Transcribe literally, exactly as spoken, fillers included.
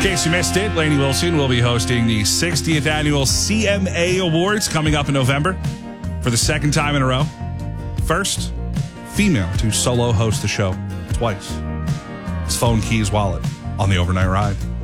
case you missed it, Lainey Wilson will be hosting the sixtieth annual C M A Awards coming up in November for the second time in a row. First female to solo host the show twice. It's Phone Keys Wallet on the Overnight Ride.